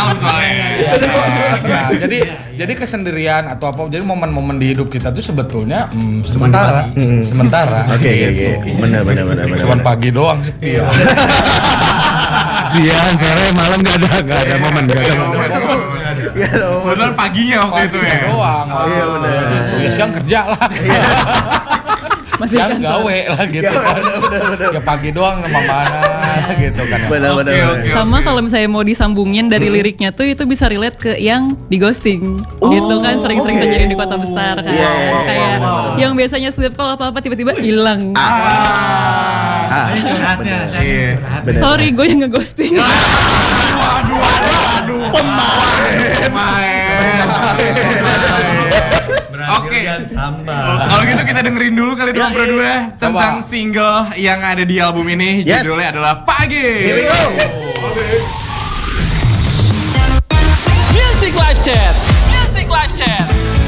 malam soalnya. Ya, jadi kesendirian atau apa, jadi momen-momen di hidup kita tuh sebetulnya sementara. Oke. Benar. Cuman pagi doang sepi. Siang, sore, malam nggak ada momen. Benar paginya waktu itu ya. Doang. Iya benar. Ya siang kerja lah. Masih Siang kantor. gawe lah gitu kan. Ya pagi doang sama mana gitu kan. Benar. Sama kalau misalnya mau disambungin dari liriknya tuh itu bisa relate ke yang di ghosting. Gitu kan sering-sering terjadi di kota besar kan. Kayak yang biasanya setiap kalau apa-apa tiba-tiba hilang. Ini curhatnya, saya curhat. Sorry gue yang ngeghosting. Waduh. Pemain. Oke. Sambal. Kalau gitu kita dengerin dulu kali dong berdua tentang single yang ada di album ini. Yes. Judulnya adalah Pagi. Here we go.